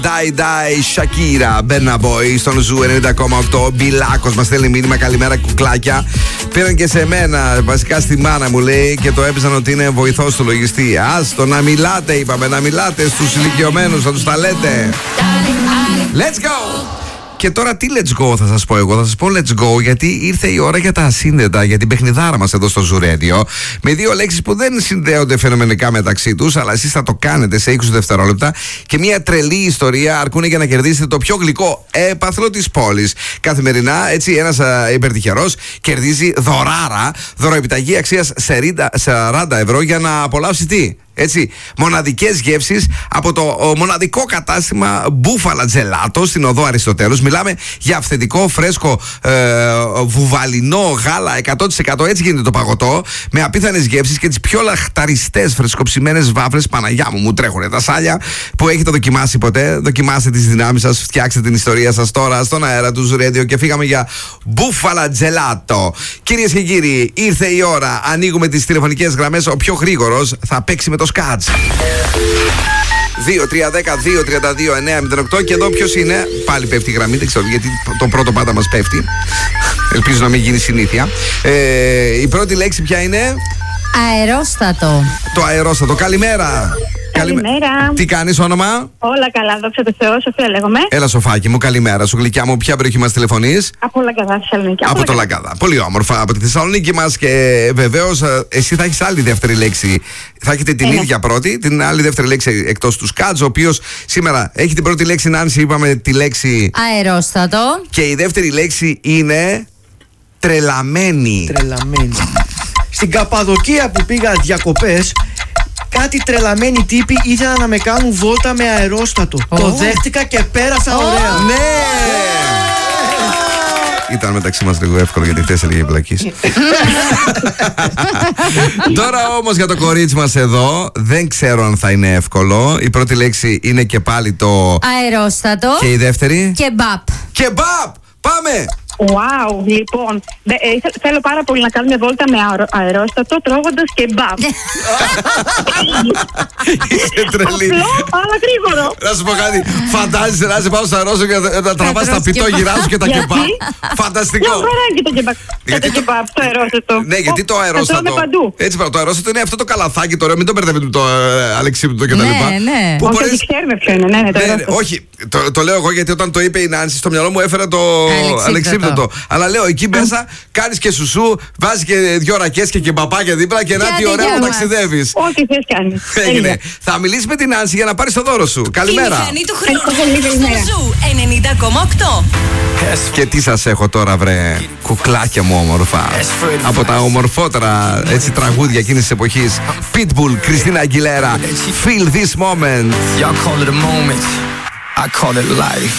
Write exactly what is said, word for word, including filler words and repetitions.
Die Die Shakira, Burna Boy στον Ζου ενενήντα κόμμα οκτώ. Μπιλάκος μας στέλνει μήνυμα. Καλημέρα, κουκλάκια. Πήραν και σε μένα, βασικά στη μάνα μου λέει, και το έπαιζαν ότι είναι βοηθός του λογιστή. Άστο να μιλάτε, είπαμε, να μιλάτε στους ηλικιωμένους, να τους τα λέτε. Let's go! Και τώρα τι let's go θα σας πω εγώ. Θα σας πω let's go γιατί ήρθε η ώρα για τα ασύνδετα, για την παιχνιδάρα μας εδώ στο Zoo Radio. Με δύο λέξεις που δεν συνδέονται φαινομενικά μεταξύ τους, αλλά εσείς θα το κάνετε σε είκοσι δευτερόλεπτα. Και μια τρελή ιστορία αρκούν για να κερδίσετε το πιο γλυκό έπαθλο της πόλης. Καθημερινά, έτσι, ένας υπερτυχερός κερδίζει δωράρα, δωροεπιταγή αξίας σαράντα ευρώ για να απολαύσει τι? Έτσι, μοναδικές γεύσεις από το ο, μοναδικό κατάστημα Μπούφαλα Τζελάτο στην οδό Αριστοτέλους. Μιλάμε για αυθεντικό, φρέσκο, ε, βουβαλινό γάλα εκατό τοις εκατό. Έτσι γίνεται το παγωτό. Με απίθανες γεύσεις και τις πιο λαχταριστές φρεσκοψημένες βάφλες. Παναγιά μου, μου τρέχουνε τα σάλια. Που έχετε δοκιμάσει ποτέ? Δοκιμάστε τις δυνάμεις σας, φτιάξτε την ιστορία σας τώρα στον αέρα του Zoo Radio. Και φύγαμε για Μπούφαλα Τζελάτο. Κυρίες και κύριοι, ήρθε η ώρα. Ανοίγουμε τις τηλεφωνικές γραμμές. Ο πιο γρήγορος θα παίξει με το Σκάτς. δύο τρία ένα μηδέν δύο τρία δύο εννιά μηδέν οκτώ. Και εδώ ποιος είναι? Πάλι πέφτει η γραμμή, δεν ξέρω γιατί το πρώτο πάντα μας πέφτει. Ελπίζω να μην γίνει συνήθεια. ε, Η πρώτη λέξη ποια είναι? Αερόστατο. Το αερόστατο. Καλημέρα. Καλημέρα. Τι κάνεις, όνομα? Όλα καλά, δόξα τω Θεώ, Σοφία λέγομαι. Έλα, Σοφάκι μου, καλημέρα σου, γλυκιά μου. Ποια περιοχή μας τηλεφωνείς? Από Λαγκαδά, Θεσσαλονίκη. Από, από το Λαγκαδά. Πολύ όμορφα. Από τη Θεσσαλονίκη μας. Και βεβαίως εσύ θα έχεις άλλη δεύτερη λέξη. Θα έχετε την ε, ίδια πρώτη, την άλλη δεύτερη λέξη εκτός του Σκάτζ, ο οποίος σήμερα έχει την πρώτη λέξη, Νάνση, είπαμε τη λέξη αερόστατο. Και η δεύτερη λέξη είναι τρελαμένη. Τρελαμένη. Στην Καπαδοκία που πήγα διακοπές, κάτι τρελαμένοι τύποι ήθελαν να με κάνουν βόλτα με αερόστατο. Oh. Το δέχτηκα και πέρασα oh. ωραία. Ναι! Yeah. Ήταν μεταξύ μας λίγο εύκολο γιατί θες έλεγε πλακής. Τώρα όμως για το κορίτσι μας εδώ δεν ξέρω αν θα είναι εύκολο. Η πρώτη λέξη είναι και πάλι το αερόστατο. Και η δεύτερη? Κεμπάπ. Κεμπάπ! Πάμε! Wow, λοιπόν, δε, ε, θέλω πάρα πολύ να κάνουμε βόλτα με αερο, αερόστατο τρώγοντας κεμπάπ. Είσαι τρελή. Απλό, αλλά γρήγορο. Να σου πω κάτι, φαντάζεσαι να είσαι πάνω στο αερόστατο και να τραβάς τα πιτόγυρά σου και τα κεμπάπ. Φανταστικό. Μια φορά και το κεμπάπ. Γιατί το κεμπάπ, το αερόστατο. Ναι, γιατί το αερόστατο. Έτσι πράγμα, το αερόστατο είναι αυτό το καλαθάκι τώρα, μην το μπερδεύετε με το αλεξίπτωτο κτλ. Ναι, ναι. Όχι, ξέρουμε ποιο είναι, ναι, ναι. Όχι, το λέω εγώ γιατί όταν το είπε η Νάνση στο μυαλό μου έφερα το αλεξίπτωτο. Αλλά λέω εκεί μέσα κάνεις και σουσού, βάζεις και δυο ρακές και κεμπαπάκια δίπλα και να τι ωραίο που ταξιδεύεις. Ό,τι θες κάνεις. Έγινε. Θα μιλήσεις με την Νάνση για να πάρεις το δώρο σου. Καλημέρα. Η μηχανή του χρόνου στο Ζου ενενήντα κόμμα οκτώ. Και τι σας έχω τώρα, βρε κουκλάκια μου όμορφα. Από τα ομορφότερα έτσι τραγούδια εκείνης της εποχής. Pitbull, Christina Aguilera, Feel This Moment. Y'all call it a moment, I call it life.